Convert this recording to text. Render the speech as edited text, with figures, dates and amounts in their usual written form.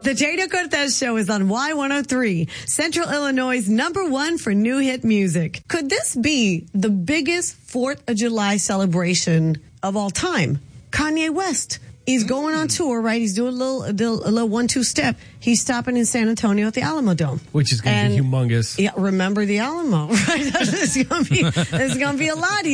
The Jada Cortez Show is on Y103, Central Illinois' #1 for new hit music. Could this be the biggest 4th of July celebration of all time? Kanye West. He's going on tour, right? He's doing a little 1-2 step. He's stopping in San Antonio at the Alamo Dome, which is going to be humongous. Yeah, remember the Alamo, right? It's going to be a lot.